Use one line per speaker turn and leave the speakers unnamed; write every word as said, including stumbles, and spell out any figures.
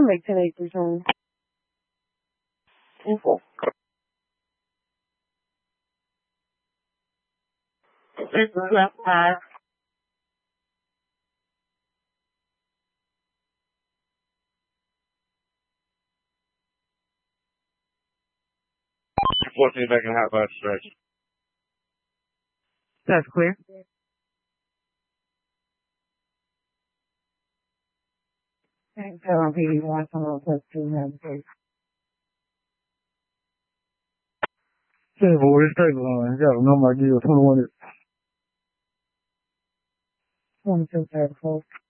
make ten eight return. Info. It's left five.
fourteen back in hot bus stretch.
That's clear.
Thanks, on P D one, someone plus two, have a case.
Hey, boy, it's straight line. Got a number I give you, twenty-one.
twenty-two thirty-four.